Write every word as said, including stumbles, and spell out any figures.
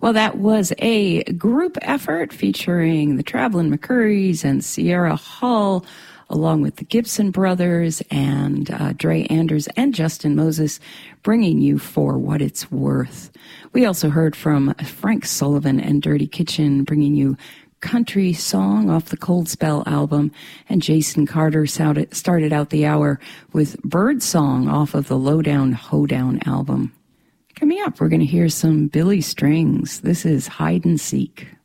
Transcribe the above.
Well, that was a group effort featuring the Traveling McCurries and Sierra Hull, along with the Gibson Brothers and uh, Dre Anders and Justin Moses, bringing you For What It's Worth. We also heard from Frank Sullivan and Dirty Kitchen, bringing you Country Song off the Cold Spell album, and Jason Carter started out the hour with Bird Song off of the Lowdown Hoedown album. Coming up, we're going to hear some Billy Strings. This is Hide and Seek.